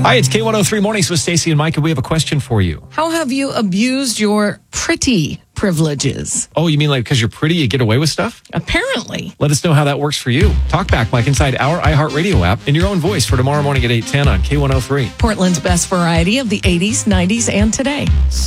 Hi, it's K103 Mornings with Stacey and Mike, and we have a question for you. How have you abused your pretty privileges? Oh, you mean like because you're pretty, you get away with stuff? Apparently. Let us know how that works for you. Talk back, Mike, inside our iHeartRadio app in your own voice for tomorrow morning at 8:10 on K103. Portland's best variety of the 80s, 90s, and today.